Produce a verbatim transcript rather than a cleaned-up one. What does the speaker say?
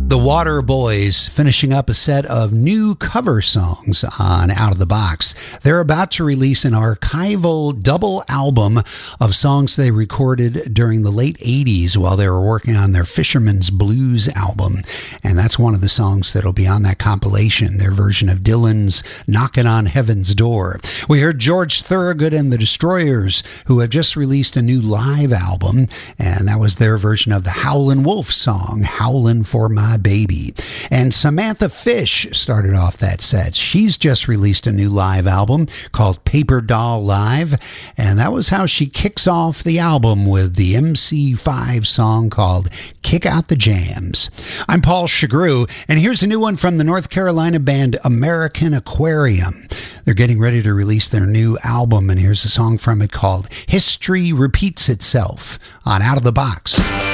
The Water Boys finishing up a set of new cover songs on Out of the Box. They're about to release an archival double album of songs they recorded during the late eighties while they were working on their Fisherman's Blues album. And that's one of the songs that'll be on that compilation, their version of Dylan's Knockin' on Heaven's Door. We heard George Thorogood and the Destroyers, who have just released a new live album, and that was their version of the Howlin' Wolf song, Howlin' for My Baby. And Samantha Fish started off that set. She's just released a new live album called Paper Doll Live, and that was how she kicks off the album with the M C five song called Kick Out the Jams. I'm Paul Chagru, and here's a new one from the North Carolina band American Aquarium. They're getting ready to release their new album, and here's a song from it called History Repeats Itself on Out of the Box.